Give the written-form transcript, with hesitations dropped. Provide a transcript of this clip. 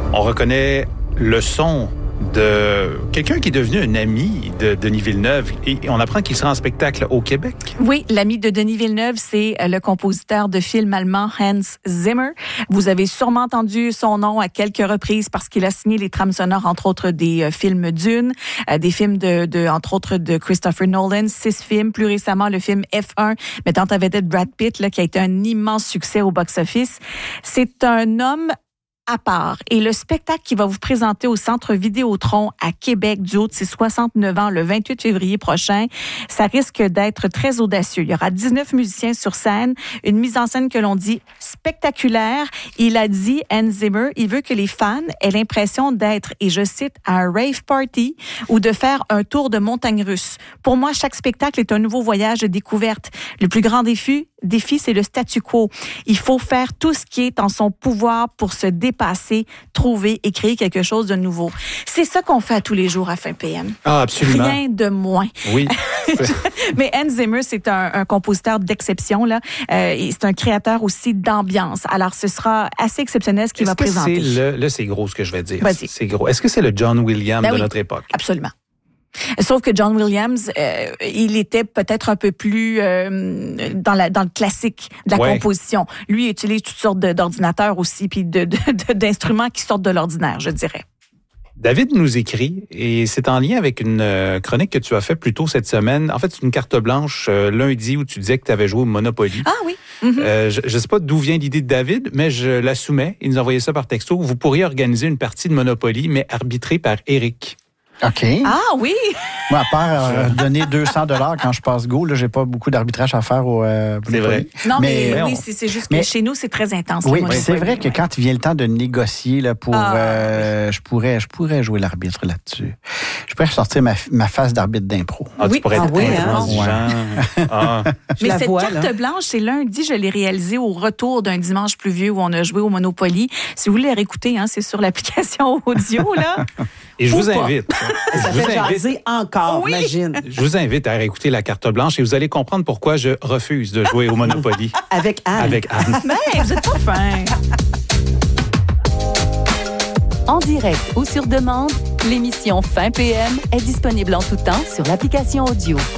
On reconnaît le son de quelqu'un qui est devenu un ami de Denis Villeneuve et on apprend qu'il sera en spectacle au Québec. Oui, l'ami de Denis Villeneuve, c'est le compositeur de films allemand Hans Zimmer. Vous avez sûrement entendu son nom à quelques reprises parce qu'il a signé les trames sonores, entre autres, des films Dune, des films entre autres, de Christopher Nolan, 6 films, plus récemment le film F1, mettant en vedette Brad Pitt, là, qui a été un immense succès au box-office. C'est un homme à part. Et le spectacle qui va vous présenter au Centre Vidéotron à Québec du haut de ses 69 ans le 28 février prochain, ça risque d'être très audacieux. Il y aura 19 musiciens sur scène, une mise en scène que l'on dit spectaculaire. Il a dit, Hans Zimmer, il veut que les fans aient l'impression d'être, et je cite, à un rave party ou de faire un tour de montagne russe. Pour moi, chaque spectacle est un nouveau voyage de découverte. Le plus grand défi, c'est le statu quo. Il faut faire tout ce qui est en son pouvoir pour se dépasser, trouver et créer quelque chose de nouveau. C'est ça qu'on fait à tous les jours à Fin PM. Ah, absolument. Rien de moins. Oui. Mais Hans Zimmer, c'est un compositeur d'exception, là. Et c'est un créateur aussi d'ambiance. Alors, ce sera assez exceptionnel ce qu'il va présenter. Là, c'est gros ce que je vais dire. Vas-y. C'est gros. Est-ce que c'est le John Williams de notre époque? Absolument. Sauf que John Williams, il était peut-être un peu plus dans le classique de la composition. Lui, il utilise toutes sortes d'ordinateurs aussi, puis d'instruments qui sortent de l'ordinaire, je dirais. David nous écrit, et c'est en lien avec une chronique que tu as fait plus tôt cette semaine. En fait, c'est une carte blanche lundi où tu disais que tu avais joué au Monopoly. Ah oui. Mm-hmm. Je ne sais pas d'où vient l'idée de David, mais je la soumets. Il nous a envoyé ça par texto. Vous pourriez organiser une partie de Monopoly, mais arbitrée par Éric. OK. Ah oui! Moi, à part donner 200 $ quand je passe go, là, j'ai pas beaucoup d'arbitrage à faire au C'est vrai. Non, mais oui, c'est juste que chez nous, c'est très intense. Oui, c'est vrai que quand il vient le temps de négocier là, pour je pourrais jouer l'arbitre là-dessus. Je pourrais ressortir ma phase d'arbitre d'impro. Ah, tu pourrais être hein? Ah. Mais cette carte blanche, c'est lundi, je l'ai réalisée au retour d'un dimanche pluvieux où on a joué au Monopoly. Si vous voulez la réécouter, hein, c'est sur l'application audio, là. Et je vous invite. Ça fait jaser encore, imagine. Je vous invite à réécouter la carte blanche et vous allez comprendre pourquoi je refuse de jouer au Monopoly. Avec Anne. Avec Anne. Mais vous êtes pas fin. En direct ou sur demande, l'émission Fin PM est disponible en tout temps sur l'application audio.